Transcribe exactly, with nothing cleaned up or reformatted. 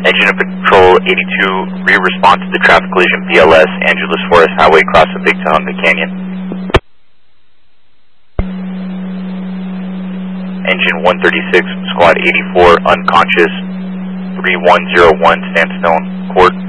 Engine of Patrol eighty-two, rear response to the traffic collision B L S, Angeles Forest Highway, across the Big Tonga Canyon. Engine one thirty-six, Squad eighty-four, unconscious, three one zero one, Sandstone Court.